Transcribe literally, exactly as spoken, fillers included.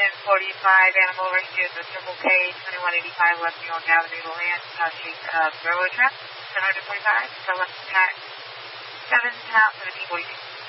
ten forty-five, Animal Rescue at the Triple K, twenty-one eighty-five West New York Avenue, Luann, uh, Street, uh, railroad track, ten forty-five, so left attack, seven pounds, seventeen forty-two.